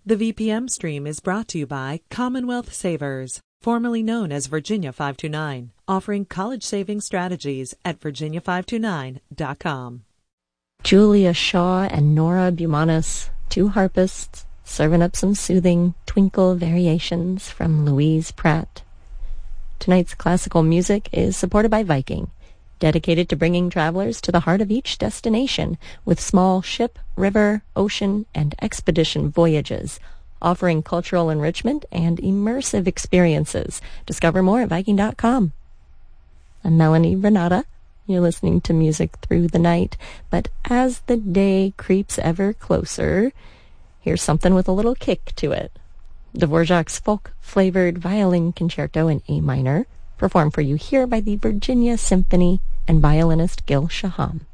The VPM stream is brought to you by Commonwealth Savers, formerly known as Virginia 529, offering college saving strategies at virginia529.com. Julia Shaw and Nora Bumanis, two harpists, serving up some soothing twinkle variations from Louise Pratt. Tonight's classical music is supported by Viking, dedicated to bringing travelers to the heart of each destination with small ship, river, ocean, and expedition voyages, offering cultural enrichment and immersive experiences. Discover more at Viking.com. I'm Melanie Renata. You're listening to Music Through the Night, but as the day creeps ever closer, here's something with a little kick to it. Dvorak's folk-flavored violin concerto in A minor, performed for you here by the Virginia Symphony and violinist Gil Shaham.